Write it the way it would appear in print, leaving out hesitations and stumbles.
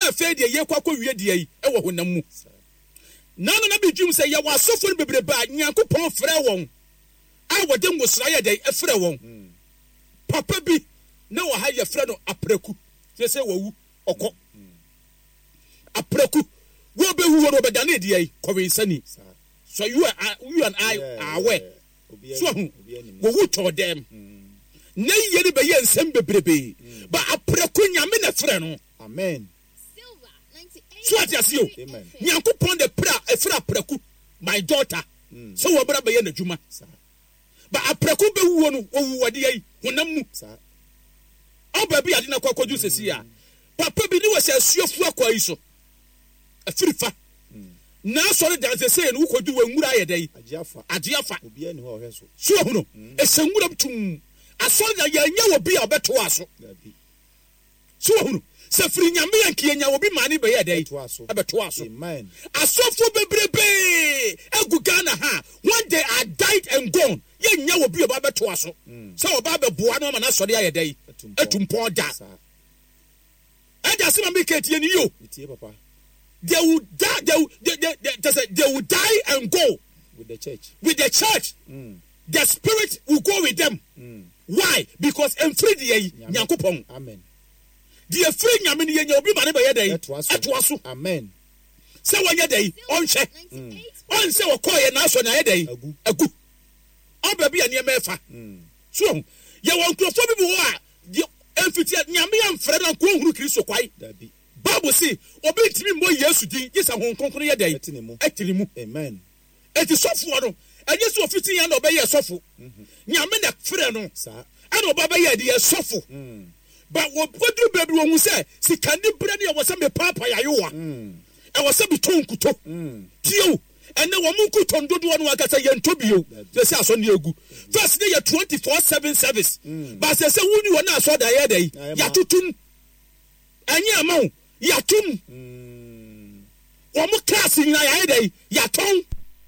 afei de ye kwakọ wie de yi e wo honam mu na bi dwum sɛ yɛ wasofo no bebrebe a Nyankopɔn frɛ wɔn a wɔde ngosra yɛ de frɛ wɔn papa bi na wɔ ha yɛ frɛ no apreku sɛ wawu ɔkɔ apreku wo be hu wo be dane de yi kɔwensani so you and I are aware so wo wu to them na yɛ ne be yɛ nsɛm bebrebe ba apreku Nyame na frɛ no amen so atiase o Nyankopɔn de frɛ apreku my daughter so wo bra be yɛ n'adwuma ba apreku be wu no wo wu wode yi honam mu ɔba bi ade na kwakodu sesi a papa bi ni wɔ sɛ asuafu akɔ yi so afirifa na sɔre danse sɛ no kodu wa nwura ayɛ dai agiafa obi ani ho ɔhwɛ so so hono esanwura tum asɔre da yɛ nya obi a ɔbɛto aso so hono sɛ firi Nyame yankie nya obi ma ne bɛyɛ dai ɛbɛto aso amen asɔfo bebrebe agu Ghana ha one day are died and gone yɛ nya obi a ɔbɛto aso sɛ ɔba bɛboa no ma na sɔre ayɛ dai etumpɔn da ɛda sɛ ma me ketie ni yo tie papa they will die they will die and go with the church the spirit will go with them why because free the Nyankopɔn amen the free Nyame ne yɛ obi ma ne bɛyɛ dai ɛtoa so amen sɛ wɔnyɛ dai ɔnhwɛ ɔnsɛ wɔkɔ yɛ na asɔ na yɛ dai agu ɔba bi a nneɛma ɛfa so yɛ wɔn nkurɔfoɔ bi wɔ a emfiti Nyame yɛ mfrɛ na nko huru Kristo kwai Bible say obi ntimi mbɔ Yesu din gisa hon konkron yɛ dai etiri mu amen eti sɔfo no ɛnyɛ sɛ ofiti ya na ɔbɛyɛ sɔfo Nyame na frɛ no ɛna ɔba bɛyɛ de yɛ sɔfo ba wo podu bebi wo hu sɛ sikandi brɛ ne wɔ sɛ me papa yayowa ɛwɔ sɛ biton kuto tio ɛnɛ wɔn mu kuto ndodo no aka sɛ yɛ ntobio sɛ aso ne egu first ne yɛ 24/7 service ba sɛ wuni wɔ na aso da yɛ dai yatutum ɛnyɛ ama wo yatum wɔn class nyina yɛ dai yaton